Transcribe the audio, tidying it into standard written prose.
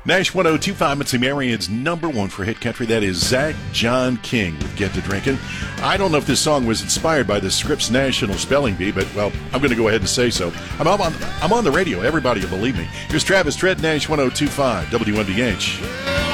Nash 102.5, it's the Marion's number one for hit country. That is Zach John King with Get to Drinking. I don't know if this song was inspired by the Scripps National Spelling Bee, but, well, I'm going to go ahead and say so. I'm on the radio. Everybody will believe me. Here's Travis Tritt, Nash 102.5, WNBH.